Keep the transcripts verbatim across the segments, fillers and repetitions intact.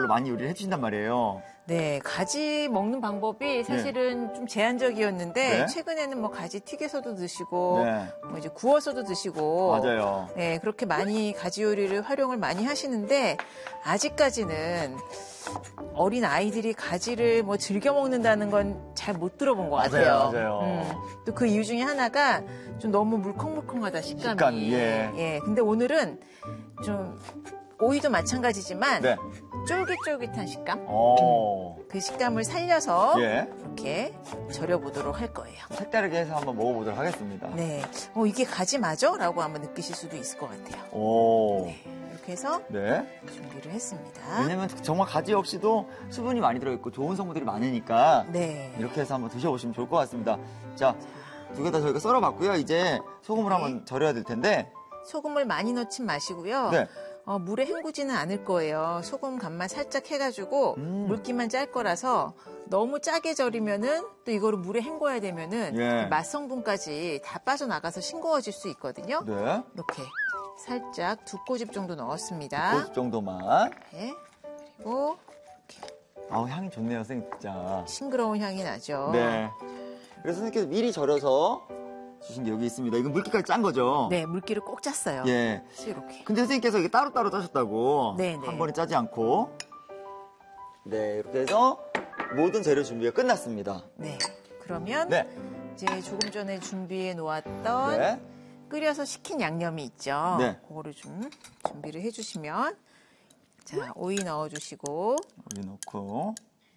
많이 요리를 해주신단 말이에요. 네, 가지 먹는 방법이 사실은 네. 좀 제한적이었는데 네? 최근에는 뭐 가지 튀겨서도 드시고 네. 뭐 이제 구워서도 드시고 맞아요. 네, 그렇게 많이 가지 요리를 활용을 많이 하시는데 아직까지는 어린 아이들이 가지를 뭐 즐겨 먹는다는 건 잘 못 들어본 것 같아요. 맞아요, 맞아요. 음, 또 그 이유 중에 하나가 좀 너무 물컹물컹하다 식감이. 식감, 예. 예, 근데 오늘은 좀 오이도 마찬가지지만 네. 쫄깃쫄깃한 식감? 오. 그 식감을 살려서 예. 이렇게 절여보도록 할 거예요. 색다르게 해서 한번 먹어보도록 하겠습니다. 네, 어, 이게 가지 맞아? 라고 한번 느끼실 수도 있을 것 같아요. 오. 네, 이렇게 해서 네. 준비를 했습니다. 왜냐면 정말 가지 역시도 수분이 많이 들어있고 좋은 성분들이 많으니까 네. 이렇게 해서 한번 드셔보시면 좋을 것 같습니다. 자, 두 개 다 저희가 썰어봤고요. 이제 소금을 네. 한번 절여야 될 텐데 소금을 많이 넣진 마시고요. 네. 어, 물에 헹구지는 않을 거예요. 소금 간만 살짝 해가지고 음. 물기만 짤 거라서 너무 짜게 절이면은 또 이거를 물에 헹궈야 되면은 예. 맛 성분까지 다 빠져나가서 싱거워질 수 있거든요. 네. 이렇게 살짝 두 꼬집 정도 넣었습니다. 두 꼬집 정도만. 네. 그리고 이렇게. 아우 향이 좋네요, 선생님 진짜. 싱그러운 향이 나죠. 네. 그래서 선생님께서 미리 절여서 주신 게 여기 있습니다. 이건 물기까지 짠 거죠? 네, 물기를 꼭 짰어요. 예. 이렇게. 근데 선생님께서 이게 따로따로 짜셨다고. 네, 네. 한 번에 짜지 않고. 네, 이렇게 해서 모든 재료 준비가 끝났습니다. 네. 그러면 네. 이제 조금 전에 준비해 놓았던 네. 끓여서 식힌 양념이 있죠. 네. 그거를 좀 준비를 해주시면 자, 오이 넣어주시고 오이 넣고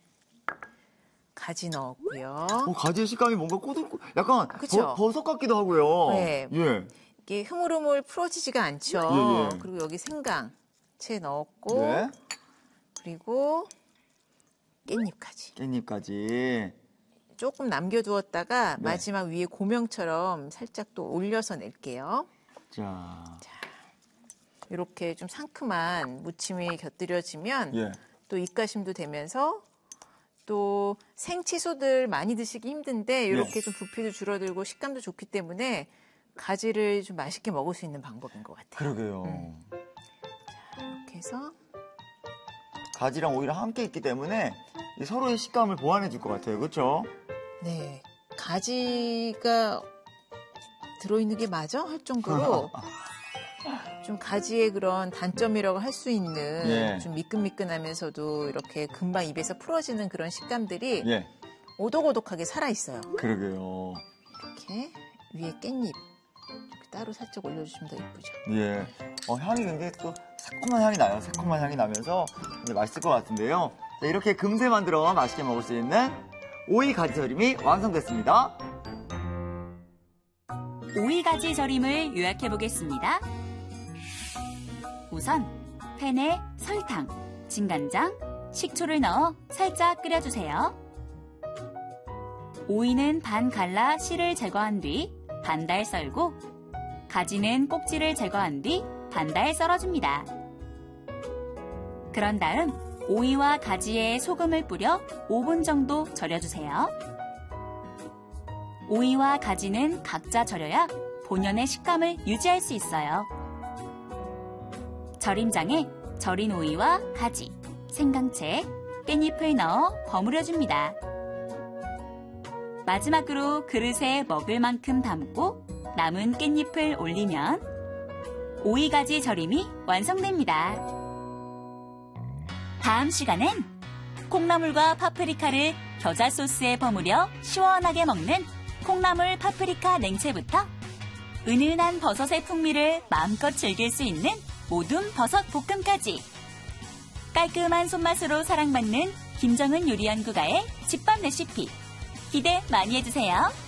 가지 넣었고요. 어, 가지의 식감이 뭔가 꼬들꼬 약간 그쵸? 버, 버섯 같기도 하고요. 네. 예. 이게 흐물흐물 풀어지지가 않죠. 예, 예. 그리고 여기 생강 채 넣었고 네. 그리고 깻잎까지. 깻잎까지. 조금 남겨두었다가 네. 마지막 위에 고명처럼 살짝 또 올려서 낼게요. 자. 자, 이렇게 좀 상큼한 무침이 곁들여지면 예. 또 입가심도 되면서 또 생채소들 많이 드시기 힘든데 이렇게 네. 좀 부피도 줄어들고 식감도 좋기 때문에 가지를 좀 맛있게 먹을 수 있는 방법인 것 같아요. 그러게요. 음. 자, 이렇게 해서 가지랑 오이랑 함께 있기 때문에 서로의 식감을 보완해 줄 것 같아요. 그렇죠? 네, 가지가 들어있는 게 맞아? 할 정도로 좀 가지의 그런 단점이라고 할 수 있는 예. 좀 미끈미끈하면서도 이렇게 금방 입에서 풀어지는 그런 식감들이 예. 오독오독하게 살아있어요. 그러게요. 이렇게 위에 깻잎 이렇게 따로 살짝 올려주시면 더 예쁘죠. 예. 어, 향이 굉장히 또 새콤한 향이 나요. 새콤한 향이 나면서 굉장히 맛있을 것 같은데요. 자, 이렇게 금세 만들어 맛있게 먹을 수 있는 오이 가지 절임이 완성됐습니다. 오이 가지 절임을 요약해 보겠습니다. 우선 팬에 설탕, 진간장, 식초를 넣어 살짝 끓여주세요. 오이는 반 갈라 씨를 제거한 뒤 반달 썰고 가지는 꼭지를 제거한 뒤 반달 썰어줍니다. 그런 다음 오이와 가지에 소금을 뿌려 오 분 정도 절여주세요. 오이와 가지는 각자 절여야 본연의 식감을 유지할 수 있어요. 절임장에 절인 오이와 가지, 생강채, 깻잎을 넣어 버무려줍니다. 마지막으로 그릇에 먹을 만큼 담고 남은 깻잎을 올리면 오이가지 절임이 완성됩니다. 다음 시간엔 콩나물과 파프리카를 겨자 소스에 버무려 시원하게 먹는 콩나물 파프리카 냉채부터 은은한 버섯의 풍미를 마음껏 즐길 수 있는 모둠 버섯 볶음까지 깔끔한 손맛으로 사랑받는 김정은 요리연구가의 집밥 레시피 기대 많이 해주세요.